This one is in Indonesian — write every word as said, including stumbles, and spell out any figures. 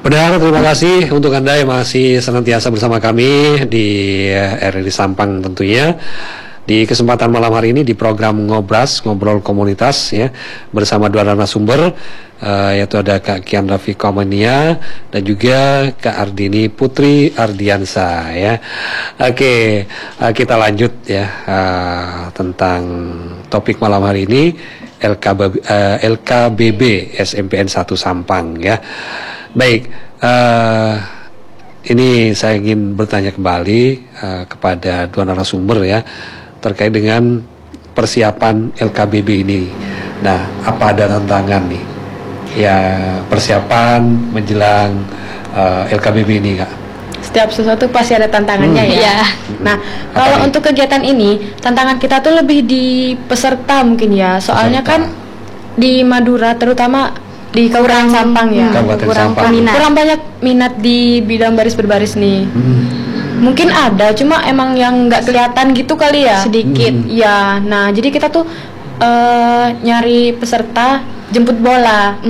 Benar, terima kasih untuk Anda yang masih senantiasa bersama kami di R R I Sampang tentunya. Di kesempatan malam hari ini di program Ngobras, Ngobrol Komunitas ya, bersama dua narasumber uh, yaitu ada Kak Kian Rafiq Komania dan juga Kak Ardini Putri Ardiansa ya. Oke, uh, kita lanjut ya uh, tentang topik malam hari ini L K B, uh, L K B B S M P N satu Sampang ya. Baik, uh, ini saya ingin bertanya kembali uh, kepada dua narasumber ya terkait dengan persiapan L K B B ini. Nah, apa ada tantangan nih? Ya, persiapan menjelang uh, L K B B ini, Kak. Setiap sesuatu pasti ada tantangannya hmm. ya. Hmm. Nah, Apa kalau nih? untuk kegiatan ini, tantangan kita tuh lebih di peserta mungkin ya. Soalnya Peserta. kan di Madura terutama di Kabupaten Sampang ya. Kabupaten kurang Sampang. minat. Kurang banyak minat di bidang baris berbaris nih. Hmm. Mungkin ada, cuma emang yang nggak kelihatan gitu kali ya. Sedikit. Hmm. Ya, nah jadi kita tuh uh, nyari peserta jemput bola.